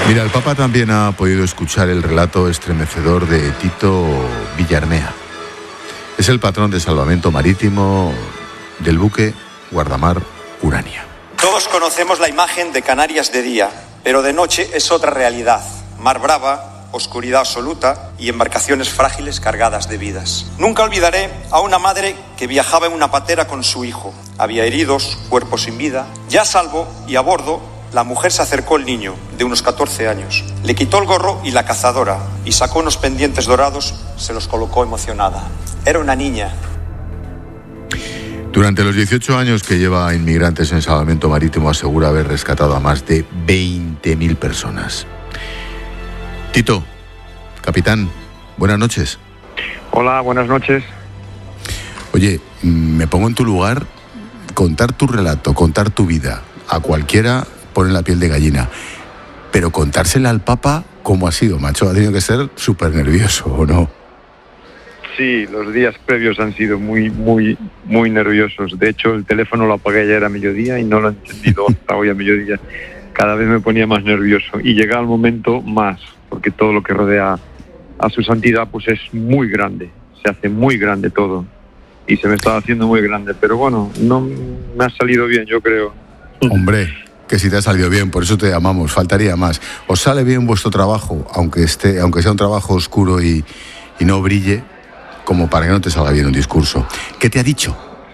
Mira, el Papa también ha podido escuchar el relato estremecedor de Tito Villarmea. Es el patrón de salvamento marítimo del buque Guardamar Urania. Todos conocemos la imagen de Canarias de día, pero de noche es otra realidad. Mar brava, oscuridad absoluta y embarcaciones frágiles cargadas de vidas. Nunca olvidaré a una madre que viajaba en una patera con su hijo. Había heridos, cuerpos sin vida. Ya a salvo y a bordo, la mujer se acercó al niño, de unos 14 años. Le quitó el gorro y la cazadora y sacó unos pendientes dorados, se los colocó emocionada. Era una niña. Durante los 18 años que lleva Inmigrantes en Salvamento Marítimo asegura haber rescatado a más de 20.000 personas. Tito, capitán, buenas noches. Hola, buenas noches. Oye, me pongo en tu lugar, contar tu relato, contar tu vida, a cualquiera pone la piel de gallina, pero contársela al Papa, ¿cómo ha sido, macho? Ha tenido que ser súper nervioso, ¿o no? Sí, los días previos han sido muy nerviosos. De hecho, el teléfono lo apagué ayer a mediodía y no lo he encendido hasta hoy a mediodía. Cada vez me ponía más nervioso y llega el momento más, porque todo lo que rodea a su santidad pues es muy grande, se hace muy grande todo y se me estaba haciendo muy grande, pero bueno, no me ha salido bien, yo creo. Hombre, que si te ha salido bien, por eso te llamamos, faltaría más. ¿Os sale bien vuestro trabajo, aunque sea un trabajo oscuro y no brille, como para que no te salga bien un discurso? ¿Qué te ha dicho?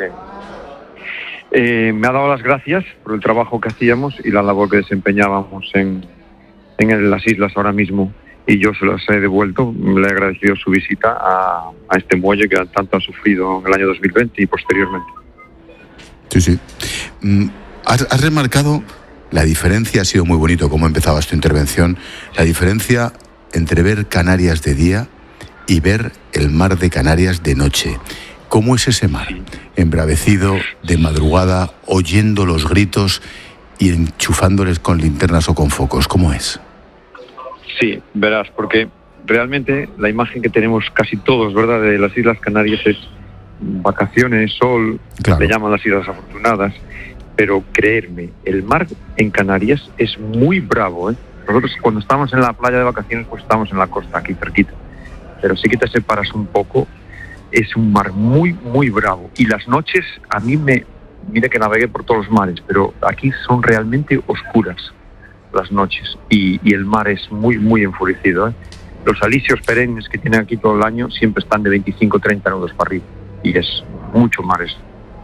Sí. Me ha dado las gracias por el trabajo que hacíamos y la labor que desempeñábamos en las islas ahora mismo, y yo se las he devuelto. Le he agradecido su visita a este muelle que tanto ha sufrido en el año 2020 y posteriormente. Sí. Has remarcado la diferencia, ha sido muy bonito cómo empezabas tu intervención, la diferencia entre ver Canarias de día y ver el mar de Canarias de noche. ¿Cómo es ese mar? Embravecido, de madrugada, oyendo los gritos y enchufándoles con linternas o con focos. ¿Cómo es? Sí, verás, porque realmente la imagen que tenemos casi todos, ¿verdad?, de las Islas Canarias es vacaciones, sol, claro. Le llaman las Islas Afortunadas, pero creerme, el mar en Canarias es muy bravo, ¿eh? Nosotros cuando estamos en la playa de vacaciones, pues estamos en la costa, aquí cerquita, pero sí que te separas un poco, es un mar muy bravo, y las noches a mí mira que navegué por todos los mares, pero aquí son realmente oscuras las noches, y el mar es muy enfurecido, ¿eh? Los alisios perennes que tienen aquí todo el año siempre están de 25-30 nudos para arriba, y es mucho mar eso.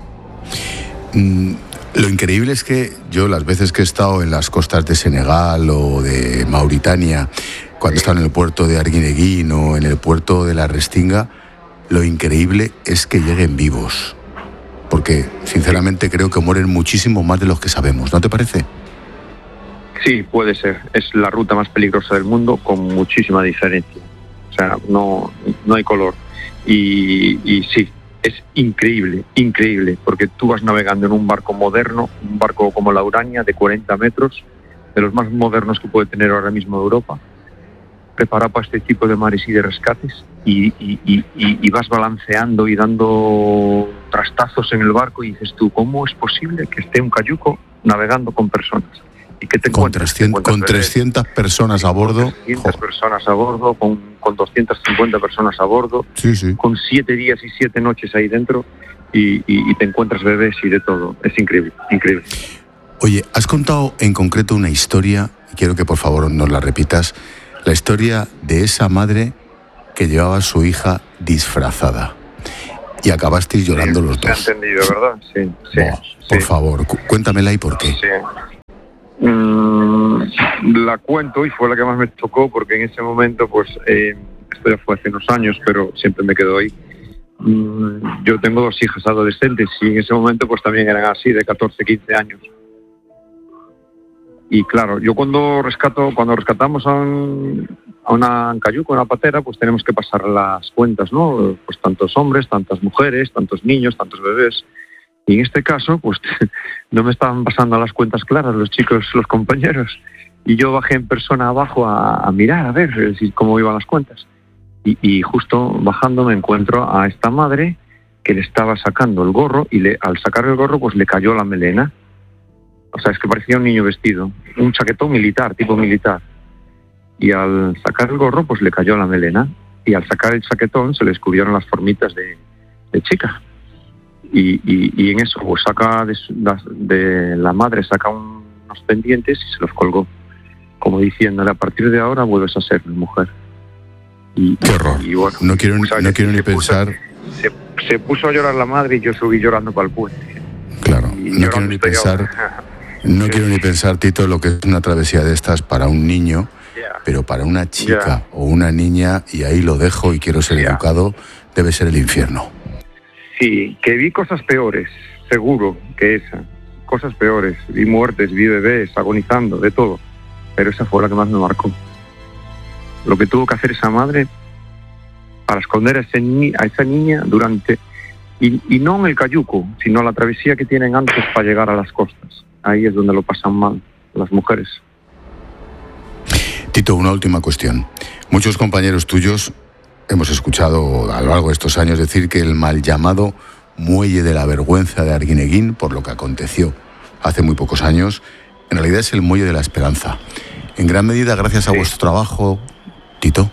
Lo increíble es que yo las veces que he estado en las costas de Senegal o de Mauritania, cuando he estado en el puerto de Arguineguín o en el puerto de la Restinga, lo increíble es que lleguen vivos, porque sinceramente creo que mueren muchísimo más de los que sabemos, ¿no te parece? Sí, puede ser. Es la ruta más peligrosa del mundo con muchísima diferencia. O sea, no hay color. Y sí, es increíble, porque tú vas navegando en un barco moderno, un barco como la Urania de 40 metros, de los más modernos que puede tener ahora mismo Europa, preparado para este tipo de mares y de rescates, y vas balanceando y dando trastazos en el barco y dices tú, ¿cómo es posible que esté un cayuco navegando con personas? Y que con 300 personas a bordo. 300 personas a bordo, con 250 personas a bordo, sí. Con 7 días y 7 noches ahí dentro, y te encuentras bebés y de todo. Es increíble. Oye, has contado en concreto una historia, y quiero que por favor nos la repitas, la historia de esa madre que llevaba a su hija disfrazada. Y acabasteis llorando los dos. Se ha entendido, ¿verdad? Sí. Por favor, cuéntamela y por qué. Sí. La cuento y fue la que más me tocó, porque en ese momento, pues, esto ya fue hace unos años, pero siempre me quedo ahí. Yo tengo 2 hijas adolescentes y en ese momento pues también eran así, de 14, 15 años. Y claro, yo cuando rescatamos a una cayuco, a una patera, pues tenemos que pasar las cuentas, ¿no? Pues tantos hombres, tantas mujeres, tantos niños, tantos bebés. Y en este caso, pues no me estaban pasando las cuentas claras los chicos, los compañeros. Y yo bajé en persona abajo a mirar, a ver cómo iban las cuentas. Y justo bajando me encuentro a esta madre que le estaba sacando el gorro y al sacar el gorro pues le cayó la melena. O sea, es que parecía un niño vestido. Un chaquetón militar, tipo militar. y al sacar el gorro pues le cayó la melena, y al sacar el chaquetón se le descubrieron las formitas de chica. Y en eso pues saca de la madre, saca unos pendientes y se los colgó, como diciéndole: a partir de ahora vuelves a ser mi mujer. Qué horror. Y bueno, no quiero ni pensar. Se puso a llorar la madre y yo subí llorando para el puente. Claro, no quiero ni pensar, Tito, lo que es una travesía de estas para un niño, pero para una chica o una niña, y ahí lo dejo y quiero ser educado, debe ser el infierno. Sí, que vi cosas peores, seguro que esa. Cosas peores. Vi muertes, vi bebés agonizando, de todo. Pero esa fue la que más me marcó. Lo que tuvo que hacer esa madre para esconder a esa niña durante... Y no en el cayuco, sino la travesía que tienen antes para llegar a las costas. Ahí es donde lo pasan mal las mujeres. Tito, una última cuestión. Muchos compañeros tuyos hemos escuchado a lo largo de estos años decir que el mal llamado Muelle de la Vergüenza de Arguineguín, por lo que aconteció hace muy pocos años, en realidad es el Muelle de la Esperanza. En gran medida gracias a vuestro trabajo, Tito.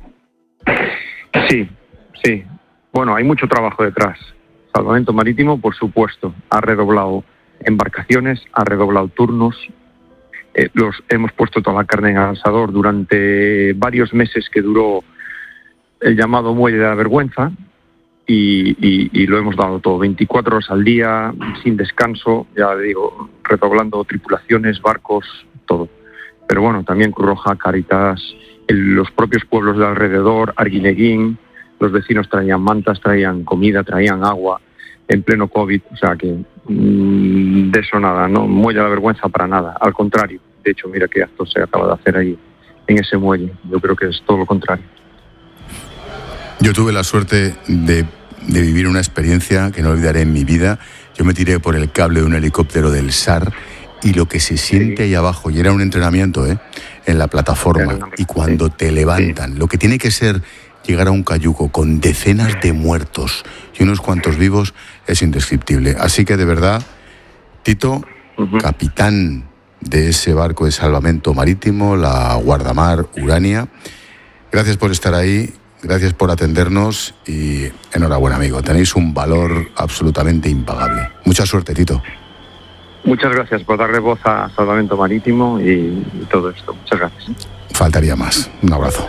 Sí. Bueno, hay mucho trabajo detrás. Salvamento Marítimo, por supuesto, ha redoblado embarcaciones, ha redoblado turnos. Hemos puesto toda la carne en el asador durante varios meses que duró el llamado Muelle de la Vergüenza, y lo hemos dado todo, 24 horas al día, sin descanso, ya digo, redoblando tripulaciones, barcos, todo. Pero bueno, también Cruz Roja, Cáritas, los propios pueblos de alrededor, Arguineguín, los vecinos traían mantas, traían comida, traían agua, en pleno COVID, o sea que de eso nada, no Muelle de la Vergüenza para nada, al contrario. De hecho, mira qué acto se acaba de hacer ahí, en ese muelle. Yo creo que es todo lo contrario. Yo tuve la suerte de vivir una experiencia que no olvidaré en mi vida. Yo me tiré por el cable de un helicóptero del SAR y lo que se siente ahí abajo, y era un entrenamiento en la plataforma, y cuando te levantan, lo que tiene que ser llegar a un cayuco con decenas de muertos y unos cuantos vivos es indescriptible. Así que de verdad, Tito, capitán de ese barco de salvamento marítimo, la Guardamar Urania, gracias por estar ahí, gracias por atendernos y enhorabuena, amigo. Tenéis un valor absolutamente impagable. Mucha suerte, Tito. Muchas gracias por darle voz a Salvamento Marítimo y todo esto. Muchas gracias. Faltaría más. Un abrazo.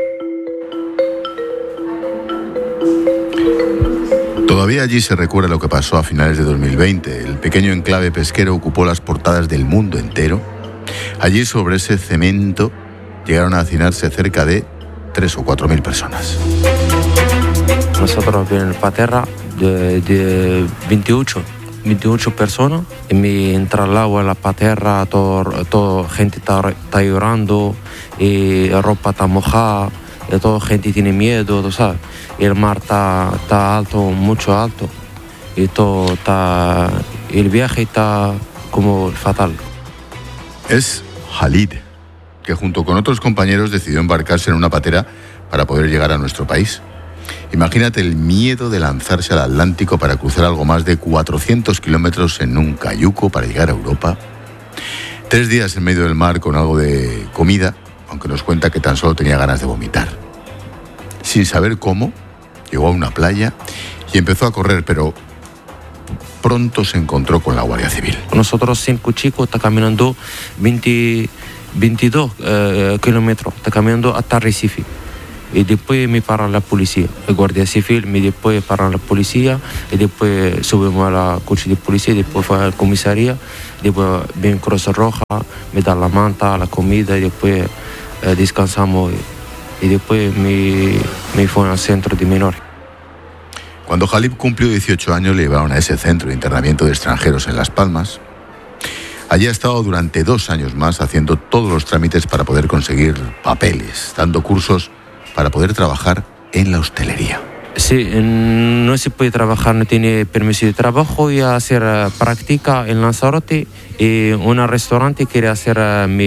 Todavía allí se recuerda lo que pasó a finales de 2020. El pequeño enclave pesquero ocupó las portadas del mundo entero. Allí, sobre ese cemento, llegaron a hacinarse cerca de 3.000 o 4.000 personas. Nosotros en Paterra de 28 personas. Y me entra al agua en la Paterra, toda gente está llorando, y la ropa está mojada, y toda gente tiene miedo, ¿tú sabes? Y el mar está alto, mucho alto, y todo está, el viaje está como fatal. Es Khalid, que junto con otros compañeros decidió embarcarse en una patera para poder llegar a nuestro país. Imagínate el miedo de lanzarse al Atlántico para cruzar algo más de 400 kilómetros en un cayuco para llegar a Europa. 3 días en medio del mar con algo de comida, aunque nos cuenta que tan solo tenía ganas de vomitar. Sin saber cómo, llegó a una playa y empezó a correr, pero pronto se encontró con la Guardia Civil. Nosotros 5 chicos estamos caminando 22 kilómetros, está caminando hasta Recife. Y después me para la policía, la Guardia Civil, me después para la policía, y después subimos a la coche de policía, después fue a la comisaría, después ven Cruz Roja, me da la manta, la comida, y después descansamos, y después me fue al centro de menores. Cuando Khalid cumplió 18 años, le llevaron a ese centro de internamiento de extranjeros en Las Palmas. Allí ha estado durante 2 años más haciendo todos los trámites para poder conseguir papeles, dando cursos para poder trabajar en la hostelería. Sí, no se puede trabajar, no tiene permiso de trabajo, y hacer práctica en Lanzarote, y un restaurante quiere hacer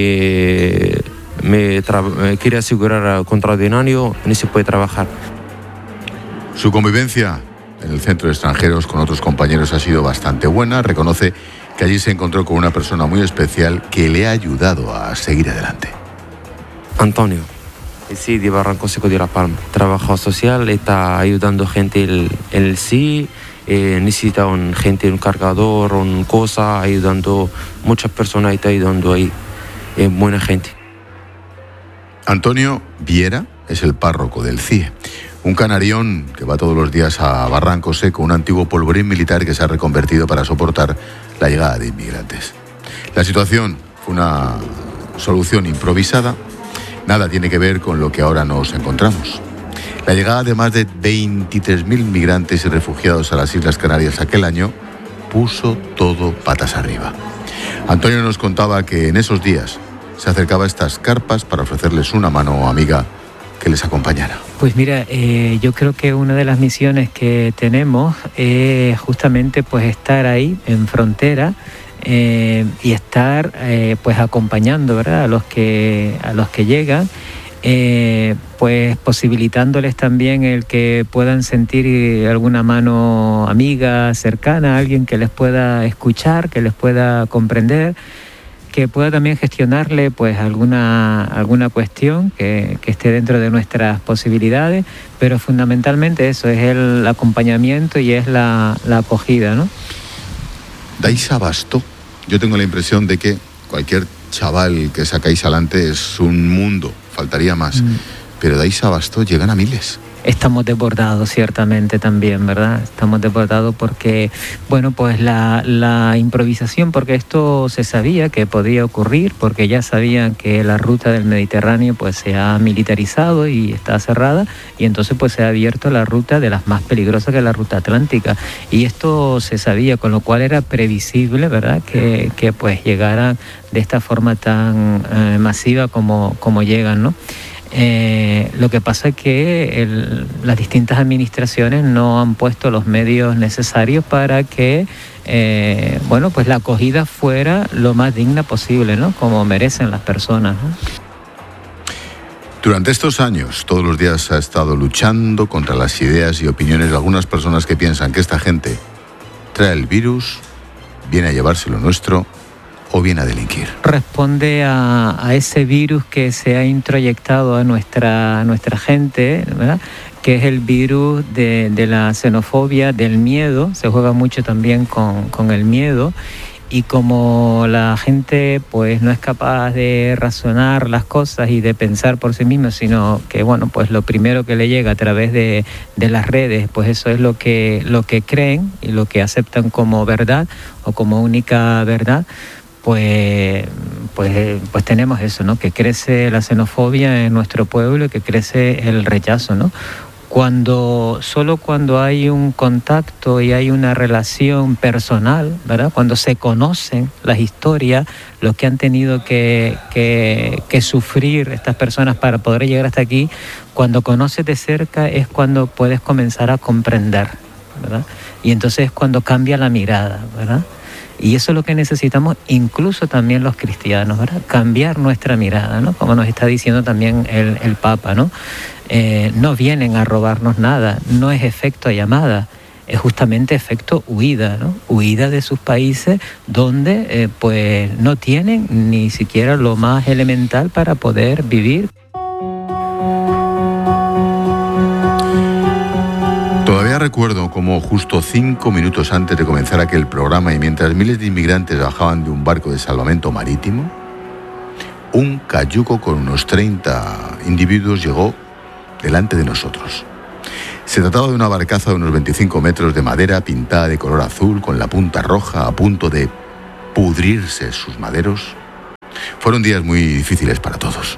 quiere asegurar contrato de un año, no se puede trabajar. Su convivencia en el centro de extranjeros con otros compañeros ha sido bastante buena. Reconoce que allí se encontró con una persona muy especial que le ha ayudado a seguir adelante. Antonio. Sí, de Barranco Seco de La Palma. Trabajo social, está ayudando gente en el sí. Necesita gente, un cargador, una cosa, ayudando. Muchas personas están ayudando ahí. Buena gente. Antonio Viera es el párroco del CIE. Un canarión que va todos los días a Barranco Seco, un antiguo polvorín militar que se ha reconvertido para soportar la llegada de inmigrantes. La situación fue una solución improvisada, nada tiene que ver con lo que ahora nos encontramos. La llegada de más de 23.000 migrantes y refugiados a las Islas Canarias aquel año puso todo patas arriba. Antonio nos contaba que en esos días se acercaba a estas carpas para ofrecerles una mano amiga que les acompañara. Pues mira, yo creo que una de las misiones que tenemos es justamente pues estar ahí en frontera y estar pues acompañando, ¿verdad?, a los que llegan, pues posibilitándoles también el que puedan sentir alguna mano amiga, cercana, alguien que les pueda escuchar, que les pueda comprender, que pueda también gestionarle pues alguna cuestión que esté dentro de nuestras posibilidades, pero fundamentalmente eso es el acompañamiento y es la acogida, ¿no? ¿Dais abasto? Yo tengo la impresión de que cualquier chaval que sacáis adelante es un mundo, faltaría más, pero dais abasto, llegan a miles. Estamos desbordados ciertamente también, ¿verdad? Estamos desbordados porque, bueno, pues la improvisación, porque esto se sabía que podía ocurrir, porque ya sabían que la ruta del Mediterráneo pues se ha militarizado y está cerrada, y entonces pues se ha abierto la ruta de las más peligrosas, que es la ruta atlántica, y esto se sabía, con lo cual era previsible, ¿verdad?, que pues llegaran de esta forma tan masiva como llegan, ¿no? Lo que pasa es que las distintas administraciones no han puesto los medios necesarios para que bueno, pues la acogida fuera lo más digna posible, ¿no?, como merecen las personas, ¿no? Durante estos años, todos los días ha estado luchando contra las ideas y opiniones de algunas personas que piensan que esta gente trae el virus, viene a llevarse lo nuestro o viene a delinquir. Responde a ese virus que se ha introyectado a nuestra gente, ¿verdad?, que es el virus de la xenofobia, del miedo. Se juega mucho también con el miedo, y como la gente pues no es capaz de razonar las cosas y de pensar por sí misma, sino que, bueno, pues lo primero que le llega a través de las redes, pues eso es lo que creen y lo que aceptan como verdad o como única verdad. Pues tenemos eso, ¿no?, que crece la xenofobia en nuestro pueblo y que crece el rechazo, ¿no? Solo cuando hay un contacto y hay una relación personal, ¿verdad?, cuando se conocen las historias, lo que han tenido que sufrir estas personas para poder llegar hasta aquí, cuando conoces de cerca es cuando puedes comenzar a comprender, ¿verdad? Y entonces es cuando cambia la mirada, ¿verdad? Y eso es lo que necesitamos, incluso también los cristianos, ¿verdad?, cambiar nuestra mirada, ¿no?, como nos está diciendo también el Papa, ¿no? No vienen a robarnos nada, no es efecto llamada, es justamente efecto huida, ¿no?, huida de sus países donde pues no tienen ni siquiera lo más elemental para poder vivir. Todavía recuerdo cómo justo 5 minutos antes de comenzar aquel programa, y mientras miles de inmigrantes bajaban de un barco de salvamento marítimo, un cayuco con unos 30 individuos llegó delante de nosotros. Se trataba de una barcaza de unos 25 metros de madera pintada de color azul, con la punta roja, a punto de pudrirse sus maderos. Fueron días muy difíciles para todos.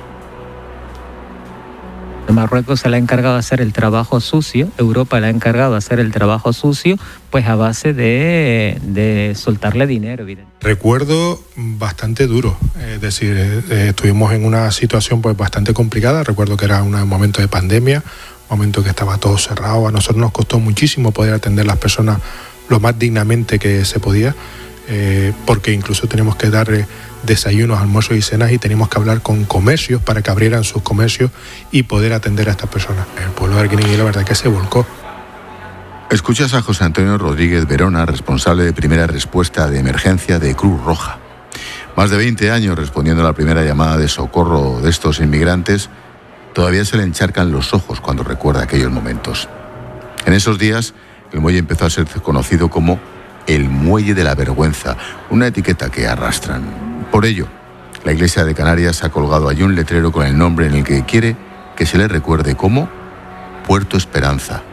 Marruecos se le ha encargado de hacer el trabajo sucio, Europa le ha encargado de hacer el trabajo sucio, pues a base de soltarle dinero. Recuerdo bastante duro, es decir, estuvimos en una situación pues bastante complicada. Recuerdo que era un momento de pandemia, un momento que estaba todo cerrado. A nosotros nos costó muchísimo poder atender a las personas lo más dignamente que se podía, porque incluso teníamos que dar desayunos, almuerzos y cenas, y teníamos que hablar con comercios para que abrieran sus comercios y poder atender a estas personas. El pueblo de Arguineguín, la verdad que se volcó. Escuchas a José Antonio Rodríguez Verona, responsable de primera respuesta de emergencia de Cruz Roja. Más de 20 años respondiendo a la primera llamada de socorro de estos inmigrantes, todavía se le encharcan los ojos cuando recuerda aquellos momentos. En esos días, el muelle empezó a ser conocido como el Muelle de la Vergüenza, una etiqueta que arrastran. Por ello, la Iglesia de Canarias ha colgado allí un letrero con el nombre en el que quiere que se le recuerde como Puerto Esperanza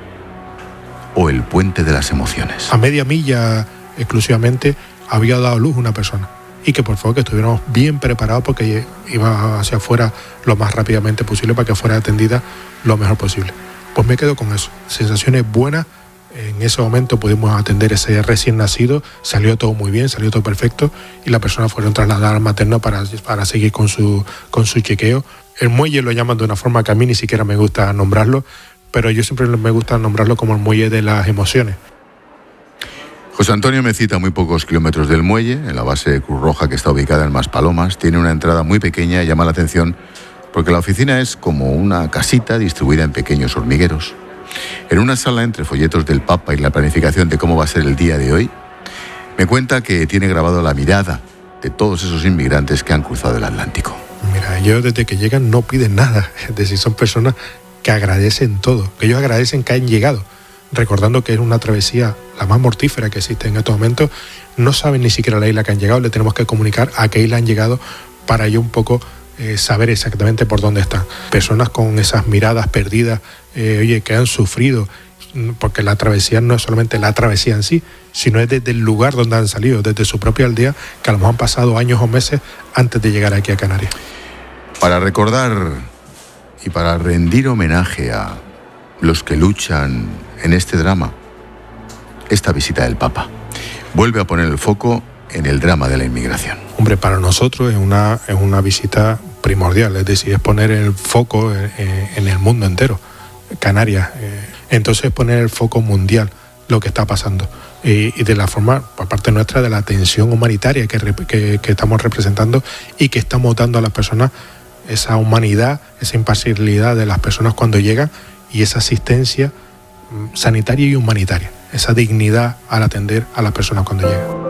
o el Puente de las Emociones. A media milla exclusivamente había dado luz una persona, y que por favor que estuviéramos bien preparados porque iba hacia afuera lo más rápidamente posible para que fuera atendida lo mejor posible. Pues me quedo con eso, sensaciones buenas. En ese momento pudimos atender ese recién nacido, salió todo muy bien, salió todo perfecto, y la persona fueron trasladadas al materno para seguir con su chequeo. El muelle lo llaman de una forma que a mí ni siquiera me gusta nombrarlo, pero yo siempre me gusta nombrarlo como el muelle de las emociones. José Antonio me cita a muy pocos kilómetros del muelle, en la base de Cruz Roja que está ubicada en Maspalomas. Tiene una entrada muy pequeña y llama la atención porque la oficina es como una casita distribuida en pequeños hormigueros. En una sala, entre folletos del Papa y la planificación de cómo va a ser el día de hoy, me cuenta que tiene grabado la mirada de todos esos inmigrantes que han cruzado el Atlántico. Mira, ellos desde que llegan no piden nada, es decir, son personas que agradecen todo, que ellos agradecen que han llegado, recordando que es una travesía la más mortífera que existe en estos momentos. No saben ni siquiera la isla que han llegado, le tenemos que comunicar a qué isla han llegado para ellos un poco saber exactamente por dónde están. Personas con esas miradas perdidas, que han sufrido, porque la travesía no es solamente la travesía en sí, sino es desde el lugar donde han salido, desde su propia aldea, que a lo mejor han pasado años o meses antes de llegar aquí a Canarias. Para recordar y para rendir homenaje a los que luchan en este drama, esta visita del Papa vuelve a poner el foco en el drama de la inmigración. Hombre, para nosotros es una visita primordial, es decir, es poner el foco en el mundo entero, Canarias. Entonces poner el foco mundial, lo que está pasando. Y de la forma, por parte nuestra, de la atención humanitaria que estamos representando y que estamos dando a las personas, esa humanidad, esa imparcialidad de las personas cuando llegan y esa asistencia sanitaria y humanitaria, esa dignidad al atender a las personas cuando llegan.